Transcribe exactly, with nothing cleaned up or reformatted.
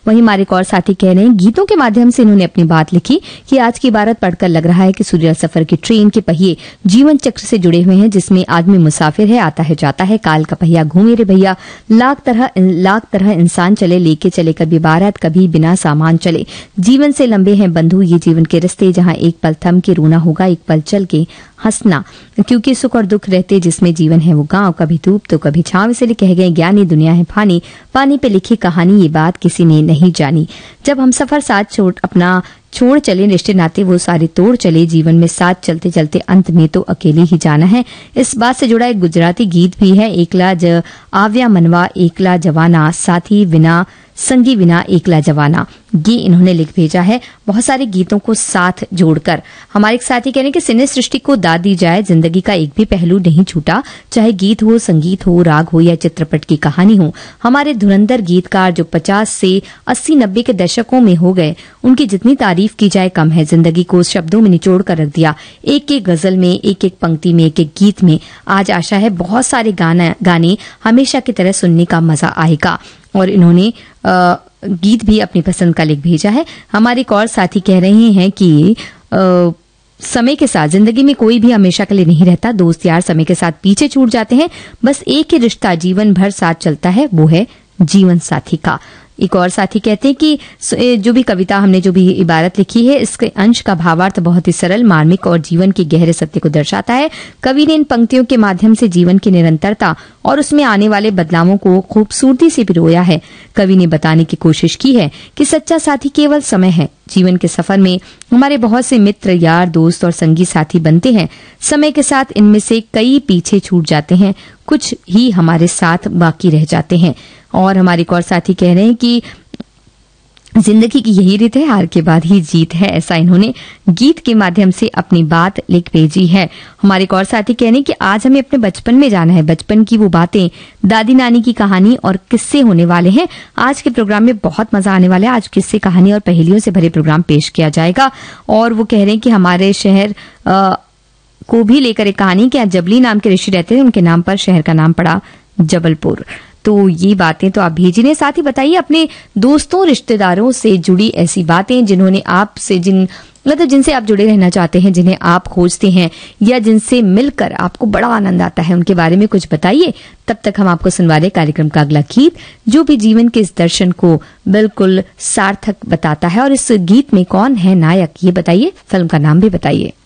वहीं हमारे एक और साथी कह रहे हैं, गीतों के माध्यम से इन्होंने अपनी बात लिखी कि आज की इबारत पढ़कर लग रहा है कि सूर्य सफर की ट्रेन के पहिए जीवन चक्र से जुड़े हुए हैं, जिसमें आदमी मुसाफिर है, आता है जाता है, काल का पहिया घूमे रे भैया, लाख तरह लाख तरह इंसान चले, लेके चले कभी बारात कभी बिना सामान चले, जीवन से लंबे हैं बंधु ये जीवन के रिश्ते, जहां एक पल थम के रोना होगा, एक पल चल के हंसना, क्योंकि सुख और दुख रहते जिसमें जीवन है वो गांव, कभी धूप तो कभी छांव, इसलिए कह गए ज्ञानी दुनिया है फानी, पानी पे लिखी कहानी ये बात किसी ने नहीं जानी, जब हम सफर साथ छोड़ अपना छोड़ चले, रिश्ते नाते वो सारे तोड़ चले, जीवन में साथ चलते चलते अंत में तो अकेले ही जाना है। इस बात से जुड़ा एक गुजराती गीत भी है, एकला ज आव्या मनवा एकला जवाना, साथी बिना संगी बिना एकला जवाना, ये इन्होंने लिख भेजा है बहुत सारे गीतों को साथ जोड़कर। हमारे एक साथी कह रहे हैं कि सिने सृष्टि को दाद दी जाए, जिंदगी का एक भी पहलू नहीं छूटा, चाहे गीत हो, संगीत हो, राग हो या चित्रपट की कहानी हो। हमारे धुरंधर गीतकार जो पचास से अस्सी नब्बे के दशकों में हो गए, उनकी जितनी तारीफ की जाए कम है। जिंदगी को शब्दों में निचोड़ कर रख दिया, एक एक गजल में, एक एक पंक्ति में, एक एक गीत में। आज आशा है बहुत सारे गाना गाने हमेशा की तरह सुनने का मजा आएगा। और इन्होंने आ, गीत भी अपनी पसंद का लिख भेजा है। हमारे एक और साथी कह रहे हैं कि आ, समय के साथ जिंदगी में कोई भी हमेशा के लिए नहीं रहता, दोस्त यार समय के साथ पीछे छूट जाते हैं, बस एक ही रिश्ता जीवन भर साथ चलता है, वो है जीवन साथी का। एक और साथी कहते हैं कि जो भी कविता हमने जो भी इबारत लिखी है, इसके अंश का भावार्थ बहुत ही सरल, मार्मिक और जीवन के गहरे सत्य को दर्शाता है। कवि ने इन पंक्तियों के माध्यम से जीवन की निरंतरता और उसमें आने वाले बदलावों को खूबसूरती से पिरोया है। कवि ने बताने की कोशिश की है कि सच्चा साथी केवल समय है। जीवन के सफर में हमारे बहुत से मित्र, यार, दोस्त और संगी साथी बनते हैं। समय के साथ इनमें से कई पीछे छूट जाते हैं, कुछ ही हमारे साथ बाकी रह जाते हैं। और हमारे एक और साथी कह रहे हैं कि जिंदगी की यही रीत है, हार के बाद ही जीत है, ऐसा इन्होंने गीत के माध्यम से अपनी बात लिख भेजी है। हमारे एक और साथी कह रहे हैं कि आज हमें अपने बचपन में जाना है, बचपन की वो बातें, दादी नानी की कहानी और किस्से होने वाले हैं। आज के प्रोग्राम में बहुत मजा आने वाला है। आज किस्से, कहानी और पहेलियों से भरे प्रोग्राम पेश किया जाएगा। और वो कह रहे हैं कि हमारे शहर आ, को भी लेकर एक कहानी, कि जबली नाम के ऋषि रहते थे, उनके नाम पर शहर का नाम पड़ा जबलपुर। तो ये बातें तो आप भेजिए। साथ ही बताइए अपने दोस्तों, रिश्तेदारों से जुड़ी ऐसी बातें जिन्होंने आपसे जिन मतलब जिनसे आप जुड़े रहना चाहते हैं, जिन्हें आप खोजते हैं या जिनसे मिलकर आपको बड़ा आनंद आता है, उनके बारे में कुछ बताइए। तब तक हम आपको सुनवा रहे कार्यक्रम का अगला गीत, जो भी जीवन के इस दर्शन को बिल्कुल सार्थक बताता है। और इस गीत में कौन है नायक, ये बताइए, फिल्म का नाम भी बताइए।